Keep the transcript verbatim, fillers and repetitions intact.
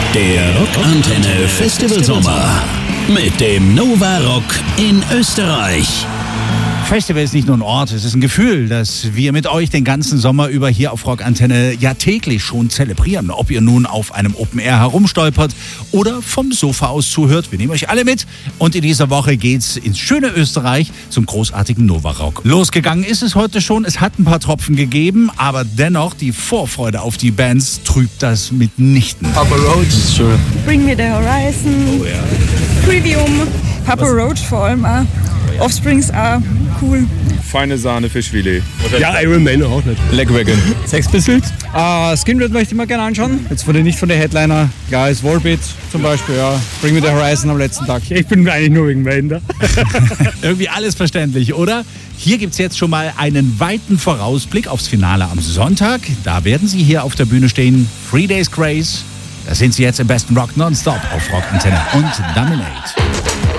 Der Rockantenne Festival Sommer mit dem Nova Rock in Österreich. Festival ist nicht nur ein Ort, es ist ein Gefühl, das wir mit euch den ganzen Sommer über hier auf Rockantenne ja täglich schon zelebrieren. Ob ihr nun auf einem Open Air herumstolpert oder vom Sofa aus zuhört, wir nehmen euch alle mit. Und in dieser Woche geht's ins schöne Österreich zum großartigen Nova Rock. Losgegangen ist es heute schon, es hat ein paar Tropfen gegeben, aber dennoch die Vorfreude auf die Bands trübt das mitnichten. Papa Roach ist schön. Bring Me The Horizon, Oh ja. Trivium, Papa Roach vor allem auch. Offsprings auch cool. Feine Sahne Fischfilet. Ja, Iron Man auch nicht. Legwagon. Sex Pistols? Uh, Skinred möchte ich mal gerne anschauen. Jetzt von den, nicht von der Headliner. Ja, ist Volbeat zum Beispiel, ja. Bring Me The Horizon am letzten Tag. Ich bin eigentlich nur wegen Wayne da. Irgendwie alles verständlich, oder? Hier gibt's jetzt schon mal einen weiten Vorausblick aufs Finale am Sonntag. Da werden sie hier auf der Bühne stehen. Three Days Grace. Da sind sie jetzt im besten Rock nonstop auf Rockantenne und Dominate.